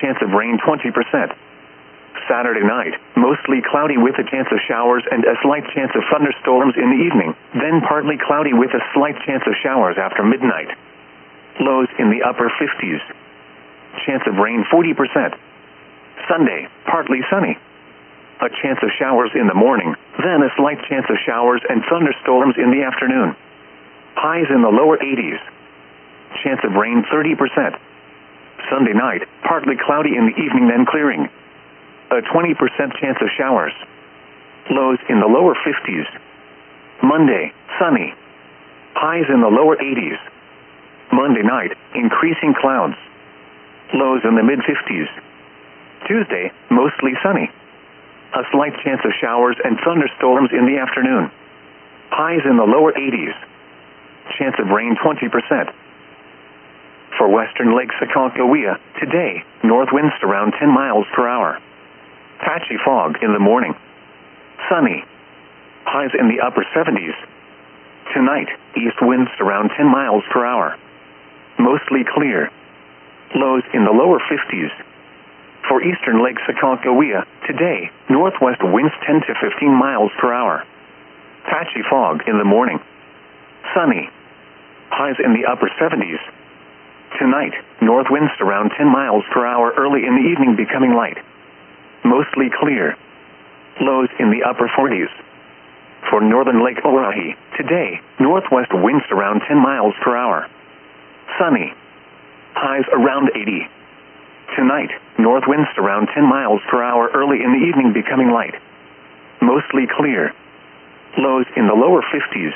chance of rain 20%. Saturday night, mostly cloudy with a chance of showers and a slight chance of thunderstorms in the evening, then partly cloudy with a slight chance of showers after midnight. Lows in the upper 50s. Chance of rain 40%. Sunday, partly sunny. A chance of showers in the morning, then a slight chance of showers and thunderstorms in the afternoon. Highs in the lower 80s. Chance of rain 30%. Sunday night, partly cloudy in the evening then clearing. A 20% chance of showers. Lows in the lower 50s. Monday, sunny. Highs in the lower 80s. Monday night, increasing clouds. Lows in the mid-50s. Tuesday, mostly sunny. A slight chance of showers and thunderstorms in the afternoon. Highs in the lower 80s. Chance of rain 20%. For western Lake Aconcagua, today, north winds around 10 miles per hour. Patchy fog in the morning. Sunny. Highs in the upper 70s. Tonight, east winds around 10 miles per hour. Mostly clear. Lows in the lower 50s. For eastern Lake Aconcagua, today, northwest winds 10 to 15 miles per hour. Patchy fog in the morning. Sunny. Highs in the upper 70s. Tonight, north winds around 10 miles per hour early in the evening becoming light. Mostly clear. Lows in the upper 40s. For northern Lake Oahe, today, northwest winds around 10 miles per hour. Sunny. Highs around 80. Tonight, north winds around 10 miles per hour early in the evening becoming light. Mostly clear. Lows in the lower 50s.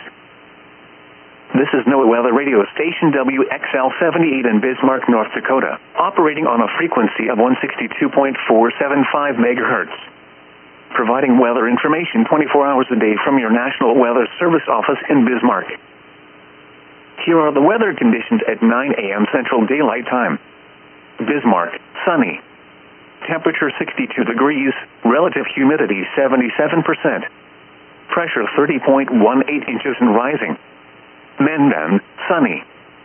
This is NOAA Weather Radio Station WXL-78 in Bismarck, North Dakota, operating on a frequency of 162.475 MHz. Providing weather information 24 hours a day from your National Weather Service office in Bismarck. Here are the weather conditions at 9 a.m. Central Daylight Time. Bismarck, sunny. Temperature 62 degrees, relative humidity 77%. Pressure 30.18 inches and rising. Mandan, sunny.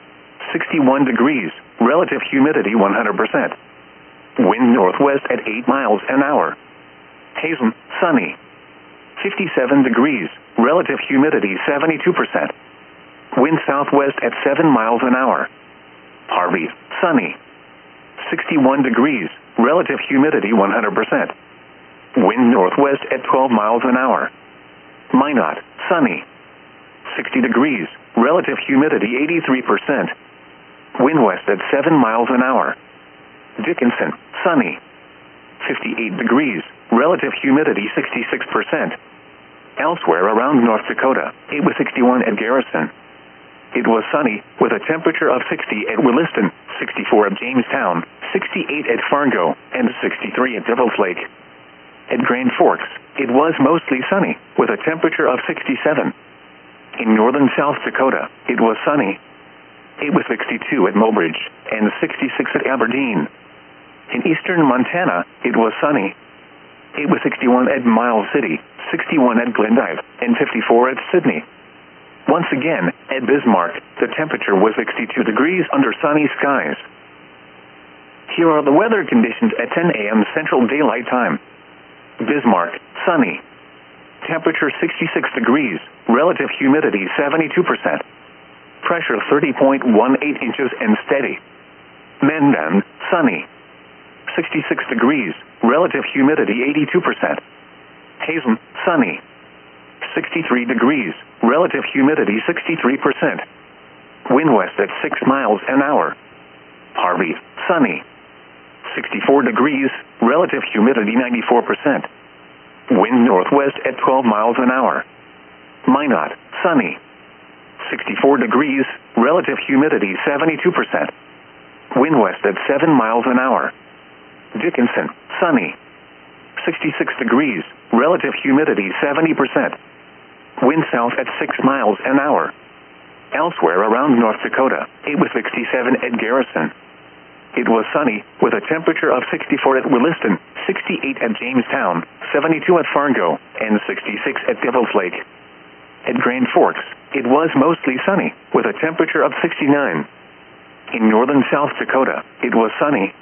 61 degrees, relative humidity 100%. Wind northwest at 8 miles an hour. Hazen, sunny. 57 degrees, relative humidity 72%. Wind southwest at 7 miles an hour. Harvey, sunny. 61 degrees, relative humidity 100%. Wind northwest at 12 miles an hour. Minot, sunny. 60 degrees, relative humidity 83%. Wind west at 7 miles an hour. Dickinson, sunny. 58 degrees, relative humidity 66%. Elsewhere around North Dakota, it was 61 at Garrison. It was sunny, with a temperature of 60 at Williston, 64 at Jamestown, 68 at Fargo, and 63 at Devil's Lake. At Grand Forks, it was mostly sunny, with a temperature of 67. In northern South Dakota, it was sunny. It was 62 at Mobridge, and 66 at Aberdeen. In eastern Montana, it was sunny. It was 61 at Miles City, 61 at Glendive, and 54 at Sydney. Once again, at Bismarck, the temperature was 62 degrees under sunny skies. Here are the weather conditions at 10 a.m. Central Daylight Time. Bismarck, sunny. Temperature 66 degrees, relative humidity 72%. Pressure 30.18 inches and steady. Mandan, sunny. 66 degrees, relative humidity 82%. Hazen, sunny. 63 degrees, relative humidity 63%. Wind west at 6 miles an hour. Harvey, sunny. 64 degrees, relative humidity 94%. Wind northwest at 12 miles an hour. Minot, sunny. 64 degrees, relative humidity 72%. Wind west at 7 miles an hour. Dickinson, sunny. 66 degrees, relative humidity 70%. Wind south at 6 miles an hour. Elsewhere around North Dakota, it was 67 at Garrison. It was sunny, with a temperature of 64 at Williston, 68 at Jamestown, 72 at Fargo, and 66 at Devil's Lake. At Grand Forks, it was mostly sunny, with a temperature of 69. In northern South Dakota, it was sunny,